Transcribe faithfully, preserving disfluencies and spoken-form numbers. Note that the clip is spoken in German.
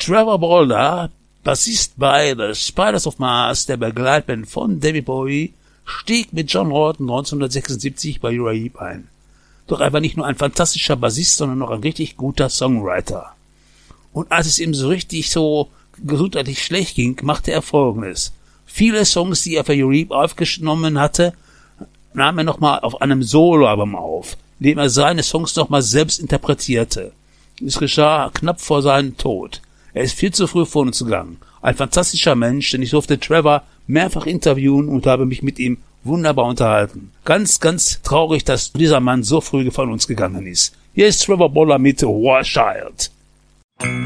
Trevor Bolder, Bassist bei The Spiders of Mars, der Begleitband von David Bowie, stieg mit John Lydon neunzehnhundertsechsundsiebzig bei Uriah Heep ein. Doch er war nicht nur ein fantastischer Bassist, sondern noch ein richtig guter Songwriter. Und als es ihm so richtig so gesundheitlich schlecht ging, machte er Folgendes. Viele Songs, die er für Uriah Heep aufgenommen hatte, nahm er nochmal auf einem Soloalbum auf, in dem er seine Songs nochmal selbst interpretierte. Es geschah knapp vor seinem Tod. Er ist viel zu früh von uns gegangen. Ein fantastischer Mensch, denn ich durfte Trevor mehrfach interviewen und habe mich mit ihm wunderbar unterhalten. Ganz, ganz traurig, dass dieser Mann so früh von uns gegangen ist. Hier ist Trevor Bolder mit War Child.